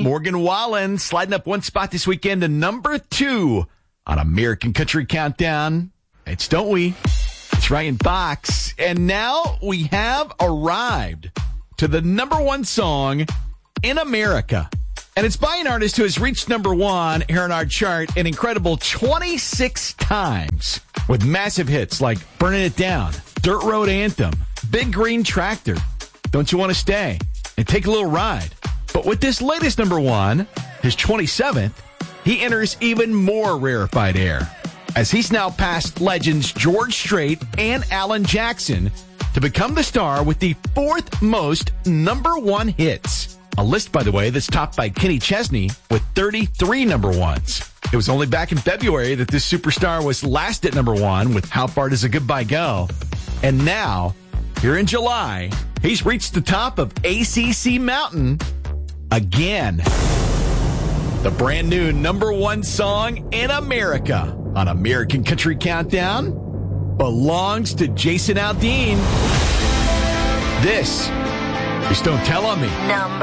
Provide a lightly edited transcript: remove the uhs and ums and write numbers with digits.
Morgan Wallen sliding up one spot this weekend to number 2 on American Country Countdown. It's Don't We? It's Ryan Fox. And now we have arrived to the number 1 song in America. And it's by an artist who has reached number 1 here on our chart an incredible 26 times with massive hits like Burning It Down, Dirt Road Anthem, Big Green Tractor, Don't You Want to Stay, and Take a Little Ride. But with this latest number 1, his 27th, he enters even more rarefied air, as he's now passed legends George Strait and Alan Jackson to become the star with the 4th most number 1 hits. A list, by the way, that's topped by Kenny Chesney with 33 number 1s. It was only back in February that this superstar was last at number 1 with How Far Does a Goodbye Go? And now, here in July, he's reached the top of ACC Mountain again. The brand new number 1 song in America on American Country Countdown belongs to Jason Aldean. This is Don't Tell on Me. Number